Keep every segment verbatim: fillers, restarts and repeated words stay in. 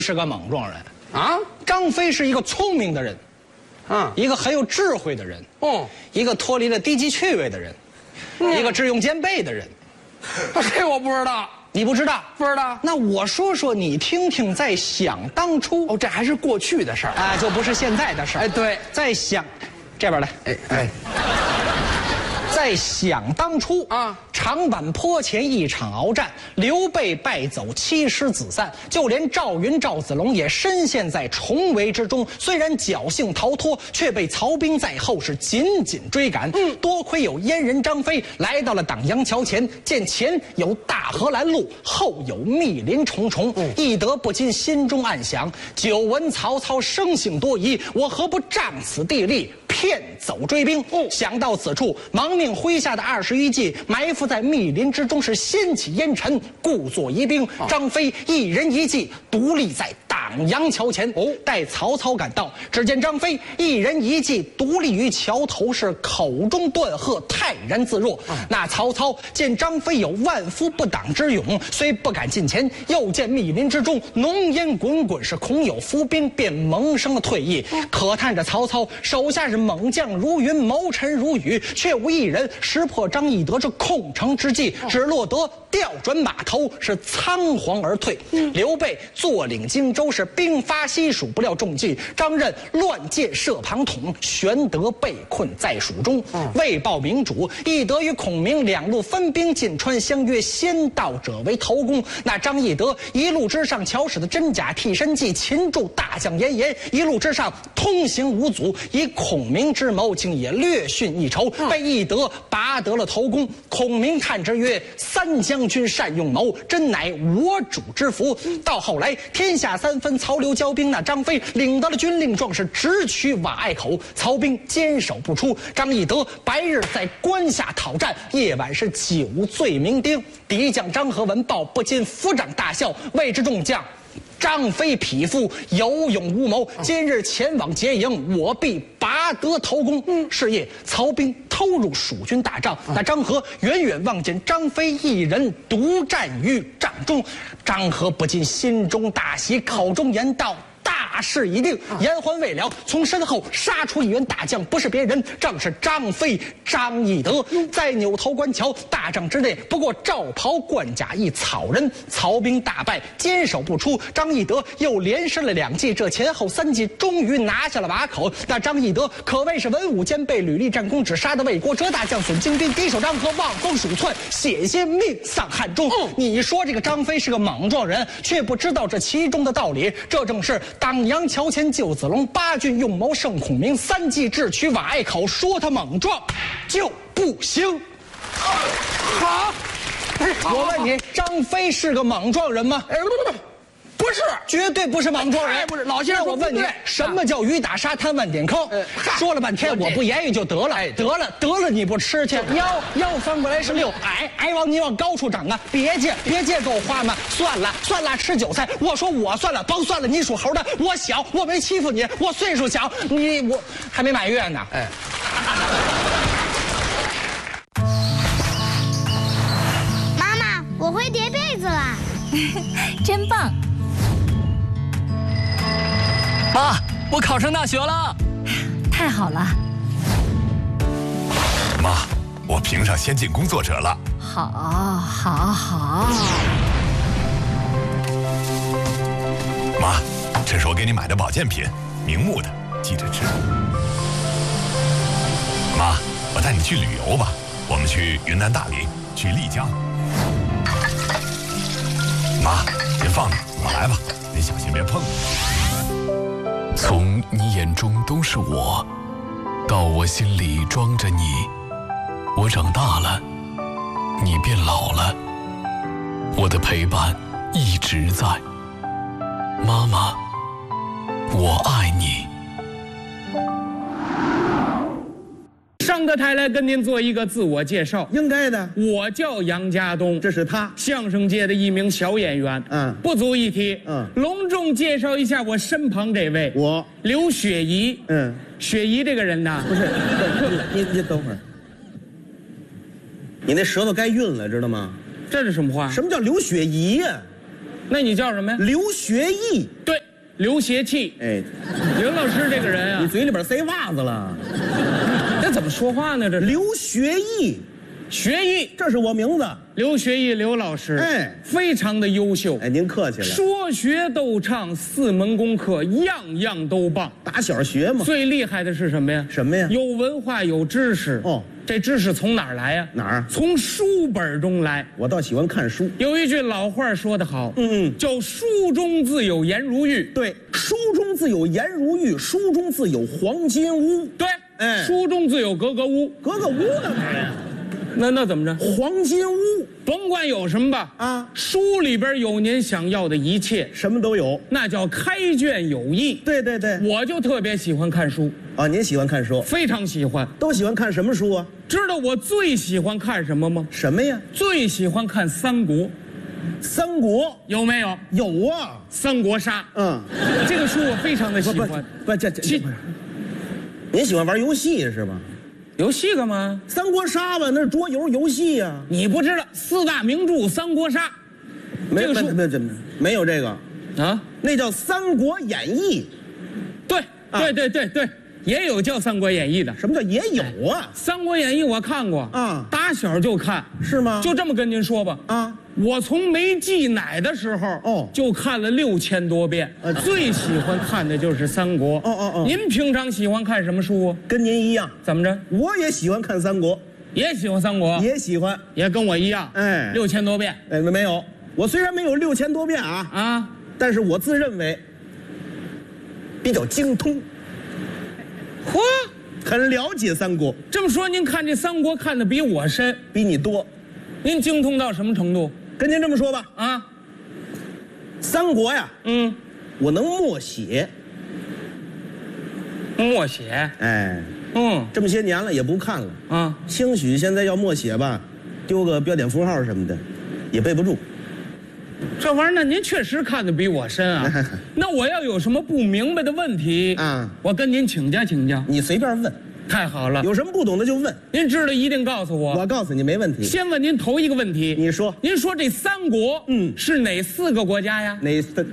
是个莽撞人啊， 张飞是一个聪明的人， 嗯， 一个很有智慧的人， 哦， 一个脱离了低级趣味的人， 嗯、 一个智勇兼备的人。 这我不知道， 你不知道？ 不知道。 那我说说你听听，在想当初哦，这还是过去的事儿啊，就不是现在的事儿。 哎，对， 在想，这边来， 哎哎。 在想当初啊，长坂坡前一场鏖战，刘备败走，七师子散，就连赵云、赵子龙也深陷在重围之中。虽然侥幸逃脱，却被曹兵在后是紧紧追赶。嗯，多亏有燕人张飞来到了党阳桥前，见前有大河拦路，后有密林重重，嗯、翼德不禁心中暗想：久闻曹操生性多疑，我何不仗此地利，骗走追兵？哦，想到此处，忙命麾下的二十余骑埋伏在密林之中，是掀起烟尘，故作疑兵。哦、张飞一人一骑独立在党阳桥前。哦，待曹操赶到，只见张飞一人一骑独立于桥头，是口中断喝，泰然自若。哦、那曹操见张飞有万夫不挡之勇，虽不敢近前，又见密林之中浓烟滚滚，是恐有伏兵，便萌生了退意。哦、可叹着曹操手下是猛将如云，谋臣如雨，却无一人识破张翼德这控城之计，只落得调转马头，是仓皇而退。嗯、刘备坐领荆州，是兵发西蜀，不料中计。张任乱箭射庞统，玄德被困在蜀中。嗯、为报明主，翼德与孔明两路分兵进川，相约先到者为头功。那张翼德一路之上巧使的真假替身计，擒住大将严颜，一路之上通行无阻，以孔明之谋，竟也略逊一筹，被翼德拔得了头功。孔明叹之曰：“三将军善用谋，真乃我主之福。”到后来天下三分，曹刘交兵，那张飞领到了军令状，是直取瓦隘口，曹兵坚守不出。张翼德白日在关下讨战，夜晚是酒醉酩酊。敌将张合闻报，不禁抚掌大笑，谓之众将：“张飞匹夫，有勇无谋。今日前往劫营，我必拔得头功。”嗯，是夜，曹兵偷入蜀军大帐，那张合远远望见张飞一人独战于帐中，张合不禁心中大喜，口中言道：“大事已定！”言还未了，从身后杀出一员大将，不是别人，正是张飞张翼德。在扭头观瞧，大帐之内不过罩袍冠甲一草人，曹兵大败，坚守不出。张翼德又连失了两计，这前后三计终于拿下了瓦口。那张翼德可谓是文武兼备，屡立战功，只杀得魏国折大将损精兵，敌手张合望风鼠窜，险些命丧汉中。嗯、你说这个张飞是个莽撞人，却不知道这其中的道理。这正是党阳桥前救子龙，八郡用谋胜孔明，三计智取瓦隘口。说他莽撞就不行。 好， 我问你，张飞是个莽撞人吗？ 哎，不不不，不是， 绝对不是莽撞人。 不是，老先生， 我问你，什么叫鱼打沙滩万点坑？说了半天，我不言语就得了，得了得了，你不吃去？腰腰翻过来是六，矮矮往你往高处长啊！别介别介，给我花嘛！算了算了，吃韭菜。我说我算了，甭算了，你属猴的，我小，我没欺负你，我岁数小，你我还没满月呢。哎。 妈妈，我会叠被子了， 真棒！ 妈，我考上大学了， 太好了！ 妈，我评上先进工作者了， 好，好，好。 妈，这是我给你买的保健品，明目的，记着吃。妈，我带你去旅游吧，我们去云南大理，去丽江。妈，您放着，我来吧，您小心别碰。 从你眼中都是我，到我心里装着你，我长大了，你变老了，我的陪伴一直在。妈妈，我爱你。 上个台来跟您做一个自我介绍， 应该的。 我叫杨家东， 这是他， 相声界的一名小演员。嗯，不足一提。嗯，隆重介绍一下我身旁这位， 我刘雪怡。嗯，雪怡这个人呢， 不是，你你等会儿，你那舌头该晕了，知道吗？ 这是什么话？ 什么叫刘雪怡呀？ 那你叫什么呀？ 刘学义。 对，刘邪气。 哎， 刘老师这个人啊， 你嘴里边塞袜子了。 这怎么说话呢？这刘学义， 学艺， 这是我名字。 刘学义，刘老师， 哎， 非常的优秀。 哎，您客气了。 说学逗唱四门功课，样样都棒。 打小学嘛。 最厉害的是什么呀？ 什么呀？ 有文化，有知识。 哦， 这知识从哪儿来呀？ 哪儿？ 从书本中来。 我倒喜欢看书。 有一句老话说得好， 嗯嗯， 叫书中自有颜如玉。 对，书中自有颜如玉，书中自有黄金屋。 对， 哎， 书中自有格格屋。 格格屋干嘛呀？ 那那怎么着？ 黄金屋， 甭管有什么吧， 啊， 书里边有您想要的一切， 什么都有， 那叫开卷有益。 对对对， 我就特别喜欢看书啊，您喜欢看书？ 非常喜欢。 都喜欢看什么书啊？ 知道我最喜欢看什么吗？ 什么呀？ 最喜欢看三国。 三国有没有？ 有啊， 三国杀。 嗯， 这个书我非常的喜欢。 不，这这，您喜欢玩游戏是吧？ 游戏干嘛？ 三国杀吧，那是桌游游戏呀、啊。 你不知道四大名著《三国杀》， 没有，没没没有这个啊， 那叫《三国演义》。 对，啊、对对对对，也有叫《三国演义》的。 什么叫也有啊？ 《三国演义》我看过啊，打小就看。 是吗？ 就这么跟您说吧啊。我从没忌奶的时候哦，就看了六千多遍。呃，最喜欢看的就是三国。哦哦哦，您平常喜欢看什么书啊？ 跟您一样。 怎么着？ 我也喜欢看三国， 也喜欢三国， 也喜欢， 也跟我一样。哎，六千多遍。 哎，没有，我虽然没有六千多遍啊啊，但是我自认为比较精通。 嚯， 很了解三国。 这么说，您看这三国看的比我深， 比你多。 您精通到什么程度？ 跟您这么说吧，啊，三国呀，嗯，我能默写， 默写， 哎， 嗯， 这么些年了也不看了，啊，兴许现在要默写吧，丢个标点符号什么的，也背不住。 这玩意儿，那您确实看得比我深啊。那我要有什么不明白的问题啊，我跟您请教请教。 你随便问。 太好了， 有什么不懂的就问， 您知道一定告诉我。 我告诉你没问题。 先问您头一个问题， 你说， 您说这三国，嗯，是哪四个国家呀？ 哪三？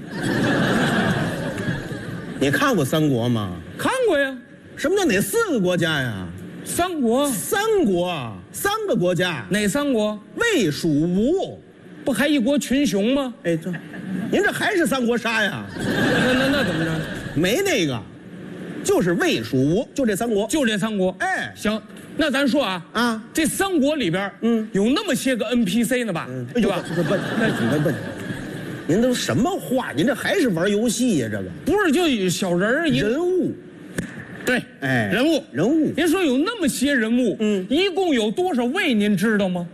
你看过三国吗？ 看过呀。 什么叫哪四个国家呀？ 三国， 三国，三个国家。 哪三国？ 魏、蜀、吴， 不还一国群雄吗？ 哎，这，您这还是三国杀呀？ 那那那怎么着？ 没那个。就是魏蜀吴，就这三国， 就这三国。 哎， 行，那咱说啊啊，这三国里边，嗯，有那么些个 N P C 呢吧？嗯，对吧？ 不不，那不不，您都什么话？您这还是玩游戏呀？这个不是就有小人儿人物， 对，哎，人物人物。 您说有那么些人物，嗯，一共有多少位？您知道吗？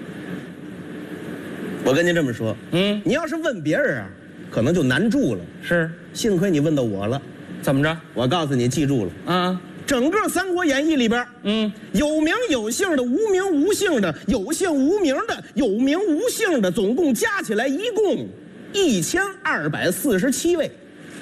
我跟您这么说，嗯，你要是问别人啊，可能就难住了。 是， 幸亏你问到我了。 怎么着？ 我告诉你，记住了啊！整个《三国演义》里边，嗯，有名有姓的，无名无姓的，有姓无名的，有名无姓的，总共加起来一共一千二百四十七位。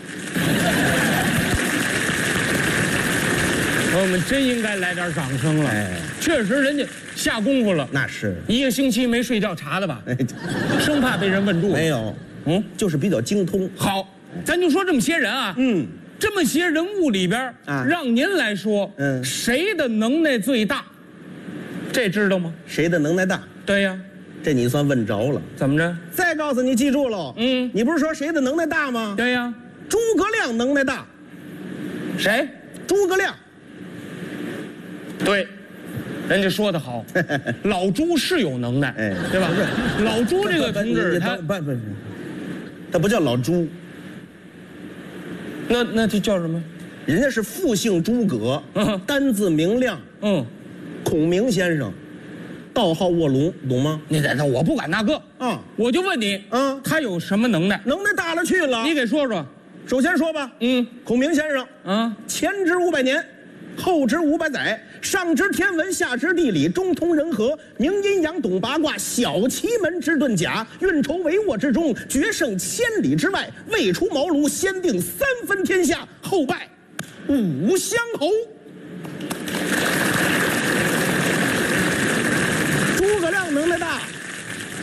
我们真应该来点掌声了。哎，确实人家下功夫了。 那是一个星期没睡觉查的吧？哎，生怕被人问住。 没有，嗯，就是比较精通。 好，咱就说这么些人啊，嗯。这么些人物里边，啊，让您来说，嗯，谁的能耐最大？这知道吗？ 谁的能耐大？ 对呀， 这你算问着了。 怎么着？ 再告诉你，记住喽。嗯，你不是说谁的能耐大吗？ 对呀， 诸葛亮能耐大。 谁？ 诸葛亮。 对，人家说得好，老朱是有能耐，哎，对吧？老朱这个同志，他不不不，他不叫老朱。 那那就叫什么？ 人家是复姓诸葛，嗯，单字明亮，嗯，孔明先生，道号卧龙，懂吗？ 你这这我不管那个，嗯，我就问你，嗯，他有什么能耐？ 能耐大了去了， 你给说说。 首先说吧，嗯，孔明先生，嗯，前知五百年。后知五百载，上知天文，下知地理，中通人和，明阴阳，懂八卦，晓奇门之遁甲，运筹帷幄之中，决胜千里之外，未出茅庐，先定三分天下，后拜五乡侯。诸葛亮能耐大，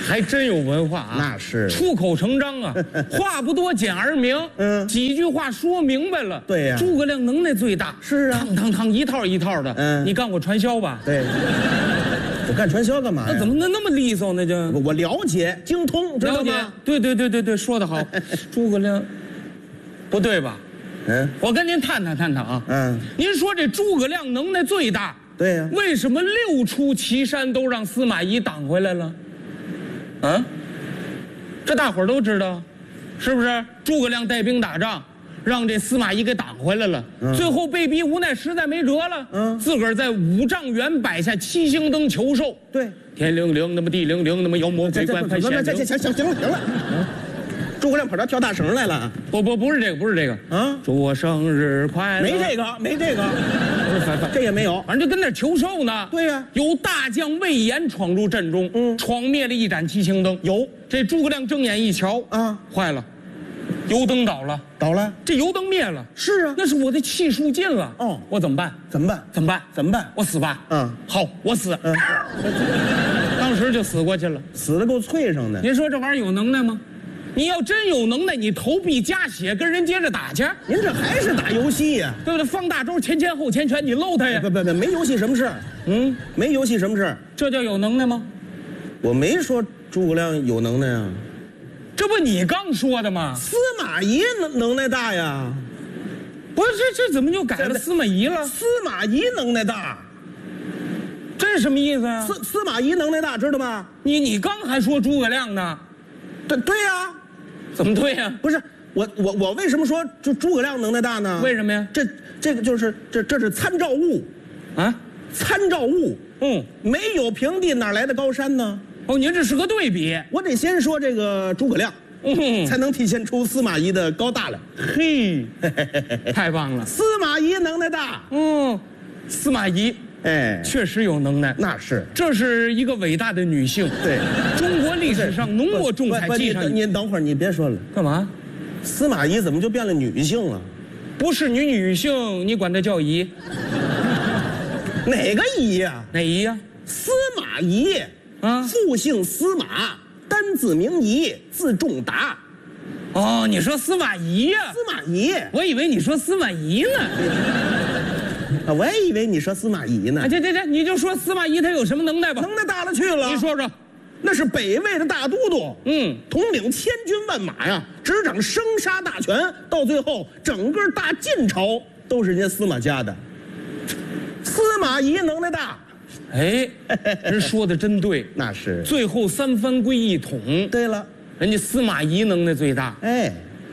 还真有文化啊！ 那是出口成章啊，话不多，简而明。嗯，几句话说明白了。 对呀， 诸葛亮能耐最大。 是啊， 汤汤汤一套一套的。嗯，你干过传销吧？ 对。我干传销干嘛呀？ 那怎么能那么利索呢？就我了解精通，知道吗？ 对对对对对，说得好。诸葛亮，不对吧？ 嗯， 我跟您探讨探讨啊。嗯，您说这诸葛亮能耐最大。 对呀， 为什么六出祁山都让司马懿挡回来了？啊，这大伙儿都知道，是不是？诸葛亮带兵打仗，让这司马懿给挡回来了，嗯、最后被逼无奈，实在没辙了，嗯，自个儿在五丈原摆下七星灯求寿。对，天灵灵，那么地灵灵，那么妖魔鬼怪派显灵。 行行行行了行了。诸葛亮跑这跳大绳来了？ 不不不是这个，不是这个啊！祝我生日快乐！ 没这个，没这个，这也没有， 反正就跟那求寿呢。 对呀， 有大将魏延闯入阵中，嗯，闯灭了一盏七星灯。有这诸葛亮睁眼一瞧啊，坏了，油灯倒了， 倒了， 这油灯灭了。 是啊， 那是我的气数尽了。哦，我怎么办？ 怎么办？ 怎么办？ 怎么办？ 我死吧。 嗯， 好，我死。嗯，当时就死过去了， 死得够脆生的。 您说这玩意儿有能耐吗？你要真有能耐，你投币加血跟人接着打去。 您这还是打游戏呀、啊， 对不对？放大招前前后前拳，你搂他呀！ 不不不，没游戏什么事？嗯，没游戏什么事？ 这叫有能耐吗？ 我没说诸葛亮有能耐啊， 这不你刚说的吗？ 司马懿能能耐大呀？ 不是，这这怎么就改了司马懿了？ 司马懿能耐大， 这是什么意思啊？ 司司马懿能耐大，知道吗？ 你你刚还说诸葛亮呢？ 对对呀、啊。 怎么对呀、啊？ 不是我我我为什么说诸诸葛亮能耐大呢？ 为什么呀？ 这这个就是这这是参照物，啊，参照物。嗯，没有平地哪来的高山呢？ 哦，您这是个对比。 我得先说这个诸葛亮，嗯，才能体现出司马懿的高大来。 嘿，太棒了！ 司马懿能耐大。 嗯，司马懿。哎，确实有能耐， 那是， 这是一个伟大的女性。对，中国历史上浓墨重彩记上。 您等会儿，你别说了， 干嘛？ 司马懿怎么就变了女性了？ 不是女女性，你管她叫姨？ 哪个姨呀？ 哪姨呀？ 司马懿啊，复姓司马，单字名仪，字仲达。 哦，你说司马懿呀？ 司马懿， 我以为你说司马懿呢。 啊，我也以为你说司马懿呢。 啊，这这这，你就说司马懿他有什么能耐吧？ 能耐大了去了。 你说说， 那是北魏的大都督，嗯，统领千军万马呀，执掌生杀大权，到最后整个大晋朝都是人家司马家的。司马懿能耐大， 哎，人说的真对， 那是。 最后三藩归一统。 对了， 人家司马懿能耐最大。哎，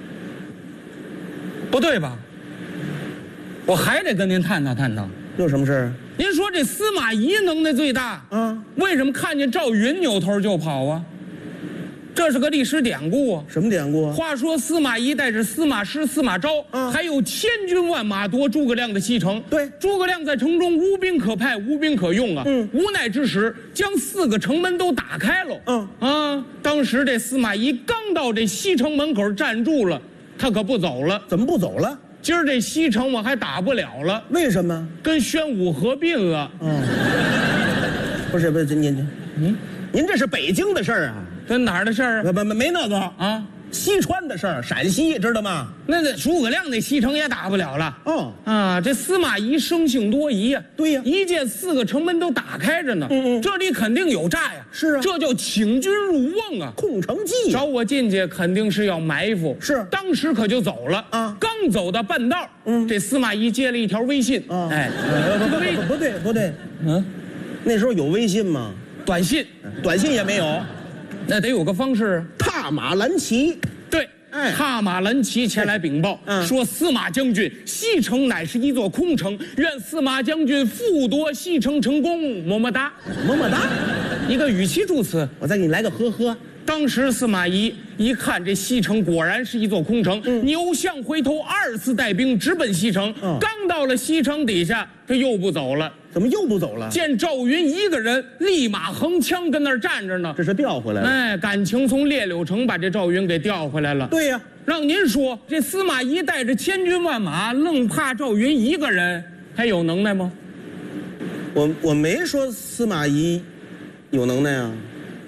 不对吧？我还得跟您探讨探讨， 有什么事？ 您说这司马懿能耐最大，嗯，为什么看见赵云扭头就跑啊？这是个历史典故啊。 什么典故啊？ 话说司马懿带着司马师、司马昭，嗯，还有千军万马夺诸葛亮的西城。 对， 诸葛亮在城中无兵可派，无兵可用啊。嗯，无奈之时，将四个城门都打开了。嗯啊，当时这司马懿刚到这西城门口站住了，他可不走了。 怎么不走了？ 今儿这西城我还打不了了， 为什么？ 跟宣武合并了。嗯， 不是不是，您您，嗯，您这是北京的事儿啊？ 跟哪儿的事儿啊？ 不不没没那个啊，西川的事儿，陕西知道吗？ 那那诸葛亮那西城也打不了了。哦啊，这司马懿生性多疑呀。 对呀， 一见四个城门都打开着呢，嗯嗯，这里肯定有诈呀。 是啊， 这叫请君入瓮啊， 空城计。 找我进去肯定是要埋伏。 是， 当时可就走了啊。刚走到半道，嗯，这司马懿接了一条微信。啊，哎， 不不不对不对，嗯，那时候有微信吗？ 短信， 短信也没有。 那得有个方式， 踏马蓝旗。 对，哎，踏马蓝旗前来禀报，嗯，说司马将军，西城乃是一座空城，愿司马将军复夺西城成功，么么哒， 么么哒， 一个语气助词， 我再给你来个呵呵。 当时司马懿一看这西城果然是一座空城，嗯，扭向回头，二次带兵直奔西城。嗯，刚到了西城底下，他又不走了。 怎么又不走了？ 见赵云一个人立马横枪跟那儿站着呢， 这是调回来了。 哎，感情从烈柳城把这赵云给调回来了。 对呀， 让您说这司马懿带着千军万马，愣怕赵云一个人，还有能耐吗？ 我我没说司马懿有能耐啊。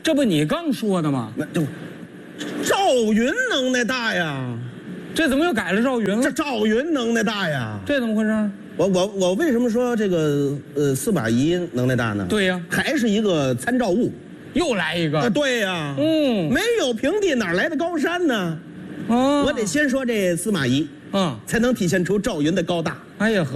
这不你刚说的吗？ 那就赵云能耐大呀， 这怎么又改了赵云了？ 这赵云能耐大呀， 这怎么回事？ 我我我为什么说这个呃司马懿能耐大呢？ 对呀， 还是一个参照物。 又来一个。 啊，对呀， 嗯， 没有平地哪来的高山呢？ 哦， 我得先说这司马懿， 啊， 才能体现出赵云的高大。 哎呀。